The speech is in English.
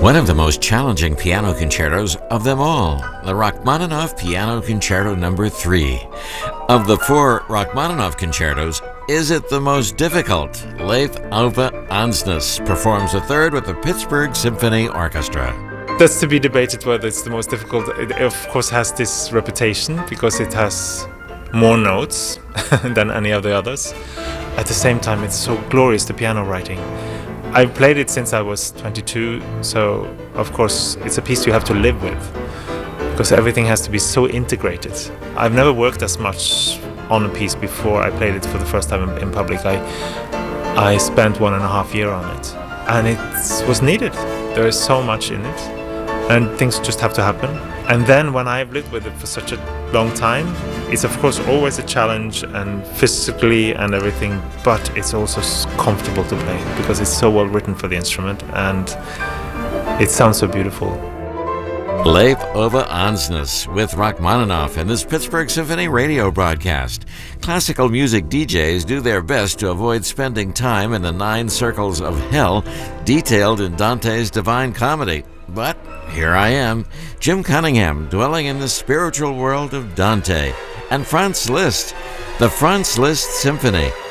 One of the most challenging piano concertos of them all, the Rachmaninoff Piano Concerto No. 3. Of the four Rachmaninoff concertos, is it the most difficult? Leif Ove Andsnes performs the third with the Pittsburgh Symphony Orchestra. That's to be debated whether it's the most difficult. It of course has this reputation because it has more notes than any of the others. At the same time, it's so glorious, the piano writing. I've played it since I was 22, so of course it's a piece you have to live with because everything has to be so integrated. I've never worked as much on a piece before I played it for the first time in public. I spent 1.5 years on it, and it was needed. There is so much in it, and things just have to happen. And then when I've lived with it for such a long time, it's of course always a challenge, and physically and everything, but it's also comfortable to play because it's so well written for the instrument and it sounds so beautiful. Leif Ove Andsnes with Rachmaninoff in this Pittsburgh Symphony radio broadcast. Classical music DJs do their best to avoid spending time in the 9 circles of hell detailed in Dante's Divine Comedy. But here I am, Jim Cunningham, dwelling in the spiritual world of Dante and Franz Liszt, the Franz Liszt Symphony.